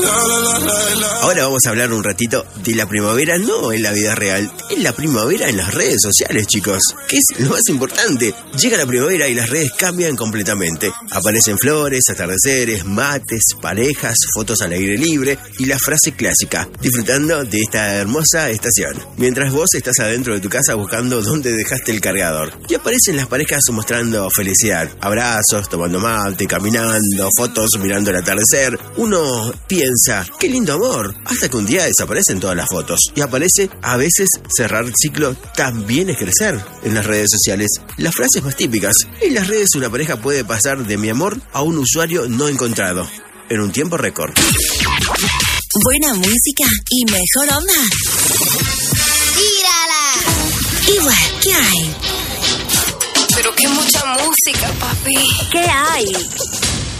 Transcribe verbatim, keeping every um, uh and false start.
Ahora vamos a hablar un ratito de la primavera, no en la vida real, en la primavera en las redes sociales, chicos, que es lo más importante. Llega la primavera y las redes cambian completamente. Aparecen flores, atardeceres, mates, parejas, fotos al aire libre y la frase clásica, disfrutando de esta hermosa estación. Mientras vos estás adentro de tu casa buscando dónde dejaste el cargador. Y aparecen las parejas mostrando felicidad, abrazos, tomando mate, caminando, fotos, mirando el atardecer. Uno piensa, qué lindo amor, hasta que un día desaparecen todas las fotos. Y aparece, a veces, cerrar el ciclo también es crecer. En las redes sociales, las frases más típicas. En las redes una pareja puede pasar de mi amor a un usuario no encontrado, en un tiempo récord. Buena música y mejor onda. ¡Tírala! Igual, ¿qué hay? Pero qué mucha música, papi. ¿Qué hay?